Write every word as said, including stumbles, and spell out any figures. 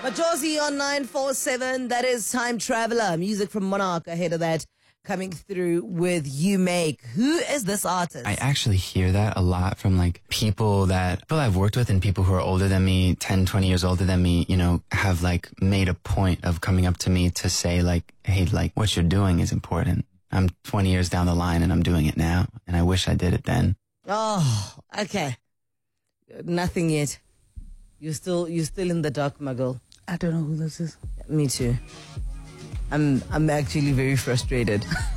Majosi on nine four seven. That is Time Traveler. Music from Monarch ahead of that. Coming through with You Make. Who is this artist? I actually hear that a lot from like people that people I've worked with and people who are older than me, ten, twenty years older than me, you know, have like made a point of coming up to me to say like, hey, like what you're doing is important. I'm twenty years down the line and I'm doing it now. And I wish I did it then. Oh, okay. Nothing yet. You're still, you're still in the dark, my girl. I don't know who this is. Me too. I'm, I'm actually very frustrated.